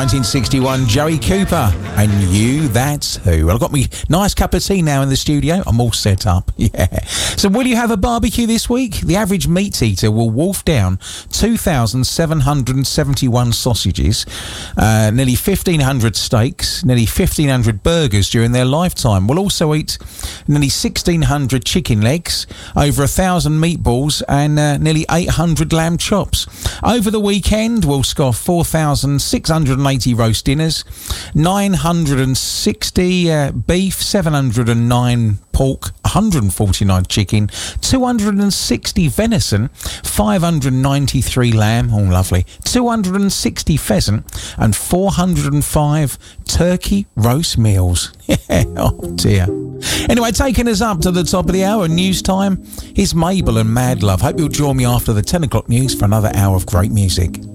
1961, Joey Cooper and You, That's Who. Well, I've got me nice cup of tea now in the studio. I'm all set up. Yeah. So will you have a barbecue this week? The average meat eater will wolf down 2,771 sausages, nearly 1,500 steaks, nearly 1,500 burgers during their lifetime. We'll also eat nearly 1,600 chicken legs, over 1,000 meatballs and nearly 800 lamb chops. Over the weekend, we'll scoff 4,680 roast dinners, 960 beef, 709 pork, 149 chicken, 260 venison, 593 lamb, oh lovely, 260 pheasant and 405 turkey roast meals. Oh dear. Anyway, taking us up to the top of the hour, news time, is Mabel and Mad Love. Hope you'll join me after the 10 o'clock news for another hour of great music.